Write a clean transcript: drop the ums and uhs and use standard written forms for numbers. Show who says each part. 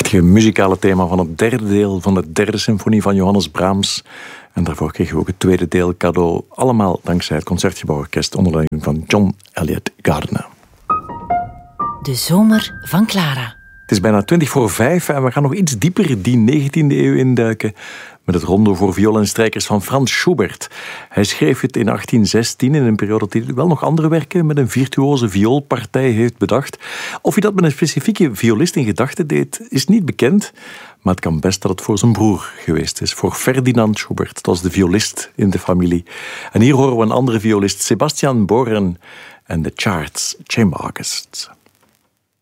Speaker 1: prachtige muzikale thema van het derde deel van de derde symfonie van Johannes Brahms. En daarvoor kregen we ook het tweede deel cadeau. Allemaal dankzij het Concertgebouworkest onder leiding van John Elliott Gardiner.
Speaker 2: De zomer van Clara.
Speaker 1: Het is bijna 5:20 en we gaan nog iets dieper die 19e eeuw induiken met het rondo voor viool en strijkers van Franz Schubert. Hij schreef het in 1816 in een periode dat hij wel nog andere werken met een virtuoze vioolpartij heeft bedacht. Of hij dat met een specifieke violist in gedachten deed, is niet bekend. Maar het kan best dat het voor zijn broer geweest is, voor Ferdinand Schubert. Dat was de violist in de familie. En hier horen we een andere violist, Sebastian Born en de Charts Chamber Orchestra.